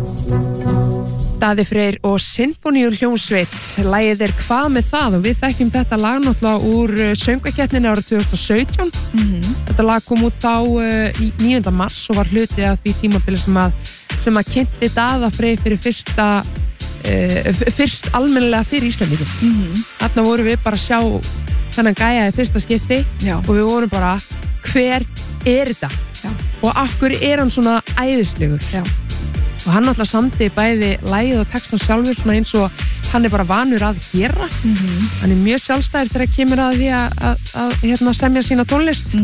Daði Freyr og Sinfoníur hljómsveit. Lagið Hvað með það? Og við þekkjum þetta lag náttúrulega úr söngvakeppninni árið 2017. Þetta lag kom út á 9. mars og var hluti af því tímabili sem að kynnti Daða Freyr fyrir fyrst almennilega fyrir Íslendingum. Þarna vorum við bara að sjá þennan gæja í fyrsta skipti. Já. Og við vorum bara, hver þetta? Já. Og af hverju hann svona æðislegur? Já. Og hann náttúrulega samdi bæði lagið og textan sjálfur svona eins og hann bara vanur að gera. Hann mjög sjálfstæður þegar kemur að því að semja sína tónlist.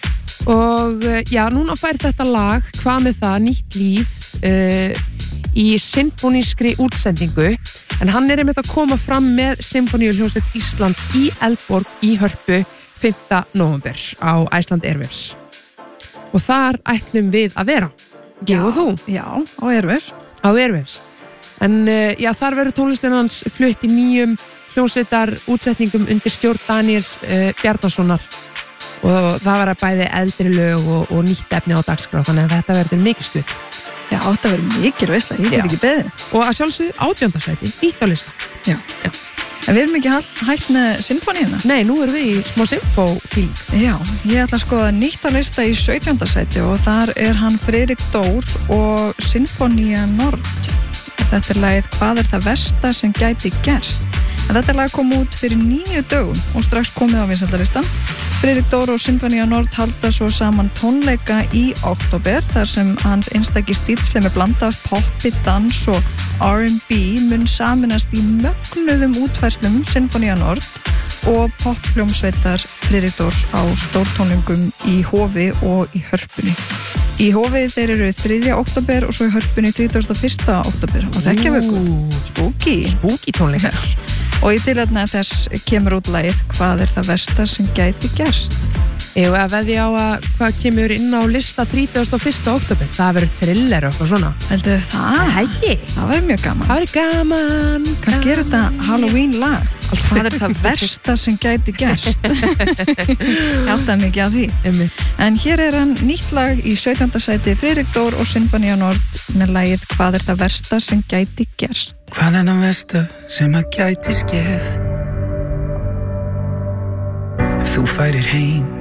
Og já, núna fær þetta lag, Hvað með það, nýtt líf í sinfonískri útsendingu. En hann einmitt að koma fram með Sinfoníuhljómsveit Íslands í Eldborg í Hörpu 5. nóvember á Iceland Airwaves. Og þar ætlum við að vera. Ég og þú? Já, á Airwaves. Á Airwaves. En já, þar verður tónlistin hans flutt í nýjum hljómsveitar útsetningum undir stjórn Daniels Bjarnasonar. Og það var að bæði eldri lög og nýtt efni á dagskrá, þannig að þetta verður mikið stuð. Já, þetta verður mikið veisla, ég get ekki beðið. Og að sjálfsögðu 18. sæti, nýtt á lista. Já. En við erum ekki hægt með sinfoníuna? Nei, nú erum við í smá sinfó-fíling. Já, ég ætla að skoða nýtt á lista í 17. sæti og þar hann Friðrik Dór og Sinfonía Nord. Þetta lagið Hvað það versta sem gæti gerst? En þetta lag kom út fyrir 9 dögum og strax komið á vinsældalistan. Friðrik Dór og Sinfonía Nord halda svo saman tónleika í október þar sem hans einstaki stíll sem blanda af poppi, dans og R&B mun saminast í mögnuðum útfærslum Sinfonía Nord og pophljómsveitar Friðrik Dórs á stórtónlingum í Hofi og í Hörpunni. Í Hofi þeir eru 3. október og svo í Hörpunni 31. október og Reykjavíkur. Spooky tónleikar. Og í tilefni þess kemur út lagið Hvað það versta sem gæti gerst? Ég að veðja á að hvað kemur inn á lista 31. október. Það verður thriller og svona. Heldur það? Hægi. Það verður mjög gaman. Það verður gaman. Kannski þetta Halloween lag. Hvað það versta sem gæti gerst? Ég áttaði mikið á því. En hér hann nýtt lag í 17. sæti Friðrik Dór og Sinfonía Nord með lagið Hvað það versta sem gæti gerst? Hvað það versta sem að gæti skeð? Ef þú færir heim